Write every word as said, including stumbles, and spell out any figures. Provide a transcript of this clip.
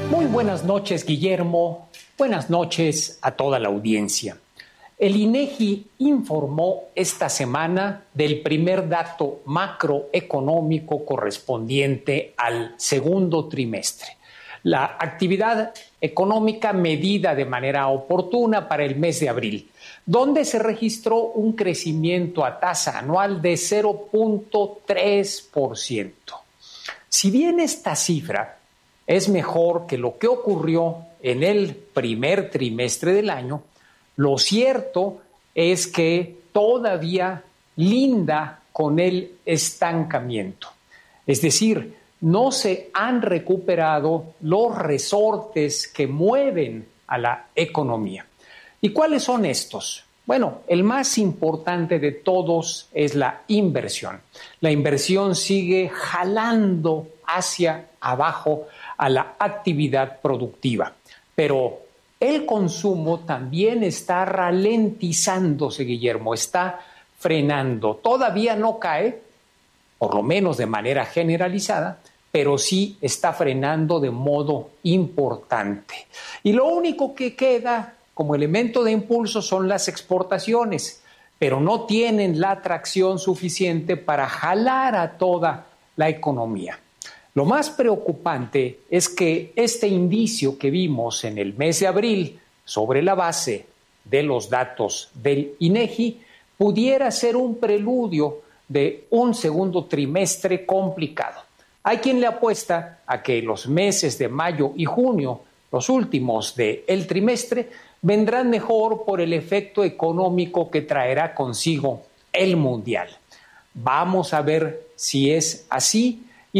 Muy buenas noches, Guillermo. Buenas noches a toda la audiencia. El INEGI informó esta semana del primer dato macroeconómico correspondiente al segundo trimestre. La actividad económica medida de manera oportuna para el mes de abril, donde se registró un crecimiento a tasa anual de cero punto tres por ciento. Si bien esta cifra es mejor que lo que ocurrió en el primer trimestre del año, lo cierto es que todavía linda con el estancamiento. Es decir, no se han recuperado los resortes que mueven a la economía. ¿Y cuáles son estos? Bueno, el más importante de todos es la inversión. La inversión sigue jalando hacia abajo a la actividad productiva, pero el consumo también está ralentizándose, Guillermo, está frenando. Todavía no cae, por lo menos de manera generalizada, pero sí está frenando de modo importante. Y lo único que queda como elemento de impulso son las exportaciones, pero no tienen la tracción suficiente para jalar a toda la economía. Lo más preocupante es que este indicio que vimos en el mes de abril sobre la base de los datos del INEGI pudiera ser un preludio de un segundo trimestre complicado. Hay quien le apuesta a que los meses de mayo y junio, los últimos del trimestre, vendrán mejor por el efecto económico que traerá consigo el Mundial. Vamos a ver si es así,